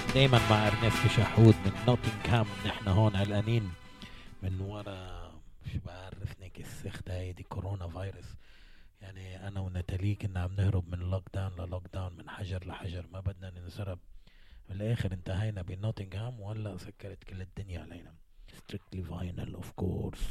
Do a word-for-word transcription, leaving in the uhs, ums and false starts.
دايما مع ارنست شحود من نوتنغهام. نحن هون قلقانين من ورا، مش بعرف نيك السخت هاي دي كورونا فيروس. يعني انا ونتالي كنا عم نهرب من لوك داون للوك داون، من حجر لحجر، ما بدنا ننسرب. بالاخر انتهينا بنوتنغهام وهلا سكرت كل الدنيا علينا. strictly vinyl of course.